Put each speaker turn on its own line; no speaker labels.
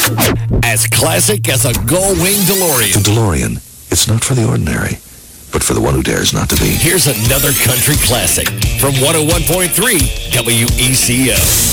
As classic as a Gullwing DeLorean.
The DeLorean, it's not for the ordinary, but for the one who dares not to be.
Here's another country classic from 101.3 WECO.